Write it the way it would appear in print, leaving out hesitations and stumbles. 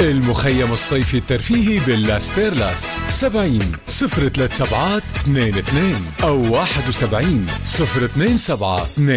المخيم الصيفي الترفيهي باللاس بيرلاس 70 037 22 أو 71 027